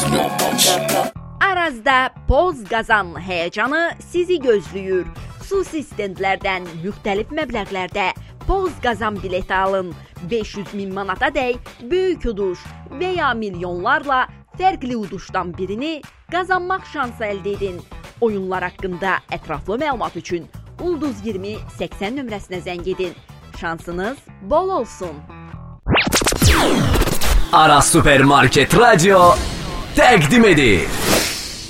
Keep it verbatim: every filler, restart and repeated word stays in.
Arazda Poz Qazan həyəcanı sizi gözləyir. Xüsusi stendlərdən müxtəlif məbləğlərdə Poz Qazan bileti alın. beş yüz min manata dək böyük uduş və ya milyonlarla fərqli uduşdan birini qazanmaq şansı əldə edin. Oyunlar haqqında ətraflı məlumat üçün Ulduz iyirmi səksən nömrəsinə zəng edin. Şansınız bol olsun. Aras Supermarket Radyo təqdim edir.